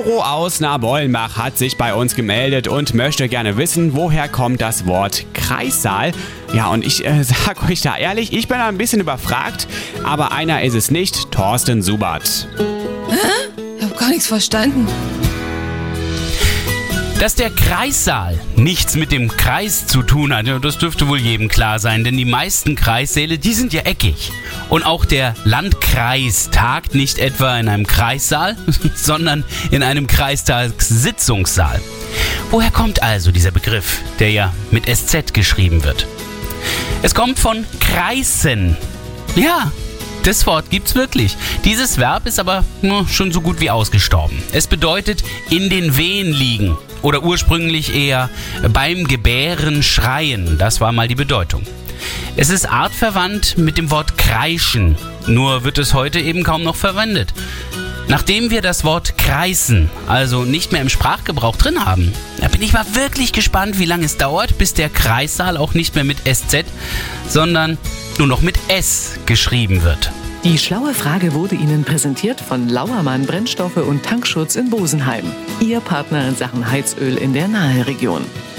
Doro aus Nabollenbach hat sich bei uns gemeldet und möchte gerne wissen, woher kommt das Wort Kreissaal. Ja, und ich sag euch da ehrlich, ich bin da ein bisschen überfragt, aber einer ist es nicht, Thorsten Subert. Ich hab gar nichts verstanden. Dass der Kreissaal nichts mit dem Kreis zu tun hat, das dürfte wohl jedem klar sein, denn die meisten Kreissäle, die sind ja eckig. Und auch der Landkreis tagt nicht etwa in einem Kreissaal, sondern in einem Kreistagssitzungssaal. Woher kommt also dieser Begriff, der ja mit SZ geschrieben wird? Es kommt von kreisen. Ja, das Wort gibt's wirklich. Dieses Verb ist aber schon so gut wie ausgestorben. Es bedeutet in den Wehen liegen oder ursprünglich eher beim Gebären schreien. Das war mal die Bedeutung. Es ist artverwandt mit dem Wort kreischen, nur wird es heute eben kaum noch verwendet. Nachdem wir das Wort kreisen, also nicht mehr im Sprachgebrauch drin haben, da bin ich mal wirklich gespannt, wie lange es dauert, bis der Kreissaal auch nicht mehr mit SZ, sondern nur noch mit S geschrieben wird. Die schlaue Frage wurde Ihnen präsentiert von Lauermann Brennstoffe und Tankschutz in Bosenheim. Ihr Partner in Sachen Heizöl in der Naheregion.